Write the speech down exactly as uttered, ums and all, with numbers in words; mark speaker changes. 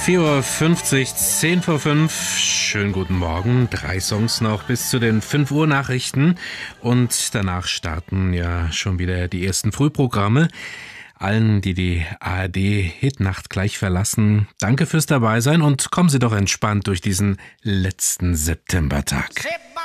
Speaker 1: vier Uhr fünfzig, zehn vor fünf. Schönen guten Morgen. Drei Songs noch bis zu den fünf Uhr Nachrichten. Und danach starten ja schon wieder die ersten Frühprogramme. Allen, die die A R D-Hitnacht gleich verlassen, danke fürs Dabeisein und kommen Sie doch entspannt durch diesen letzten Septembertag.